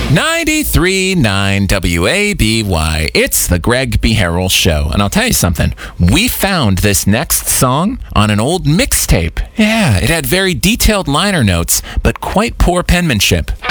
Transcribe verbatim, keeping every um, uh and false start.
ninety-three point nine W A B Y. It's the Greg B. Harrell Show. And I'll tell you something. We found this next song on an old mixtape. Yeah, it had very detailed liner notes, but quite poor penmanship.